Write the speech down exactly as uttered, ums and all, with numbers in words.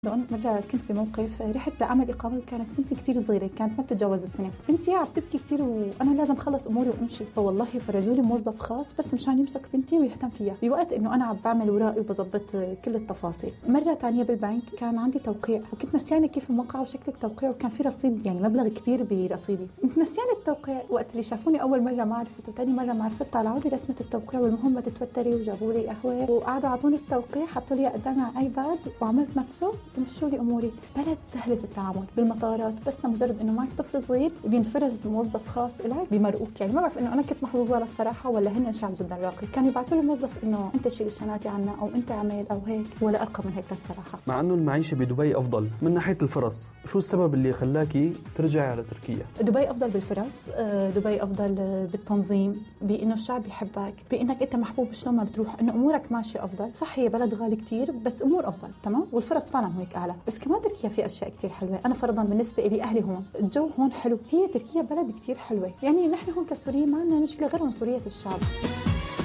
مرة كنت بموقف رحت لأعمل إقامة وكانت بنتي كتير صغيرة، كانت ما بتتجاوز السنة. بنتي عم تبكي كتير وأنا لازم خلص أموري وأمشي، فوالله فرجوا لي موظف خاص بس مشان يمسك بنتي ويهتم فيها بوقت إنه أنا عم بعمل ورائي وبظبط كل التفاصيل. مرة تانية بالبنك كان عندي توقيع وكنت نسيانة كيف الموقع وشكل التوقيع، وكان في رصيد يعني مبلغ كبير برصيدي، كنت نسيانة التوقيع. وقت اللي شافوني أول مرة ما عرفت وتاني مرة ما عرفت، طلعوا لي رسمة التوقيع والمهم ما تتوتري، وجابوا لي قهوة وقعدوا عطوني التوقيع، حطوا لي قدامي على ايباد وعملت نفسه ومشوا لي اموري. بلد سهلة التعامل بالمطارات، بس لمجرد انه معك طفل صغير بينفرز موظف خاص إلك بمرقوك. يعني ما بعرف انه انا كنت محظوظة للصراحة ولا هن شعب جدا راقي، كانوا يبعثوا لي موظف انه انت شيل شنطتي عنا او انت عمل او هيك، ولا ارقى من هيك للصراحة. مع انه المعيشة بدبي افضل من ناحية الفرص، شو السبب اللي خلاكي ترجعي على تركيا؟ دبي افضل بالفرص، دبي افضل بالتنظيم، بانه الشعب يحبك، بانك انت محبوب شلون ما بتروح، انه امورك ماشية افضل. صح هي بلد غالي كتير بس امور افضل تمام، والفرص فعلا هيك اعلى. بس كمان تركيا في اشياء كتير حلوه. انا فرضا بالنسبه لي اهلي هون، الجو هون حلو، هي تركيا بلد كتير حلوه. يعني نحن هون كسوريين ما عندنا مشكله غير عنصريه الشعب.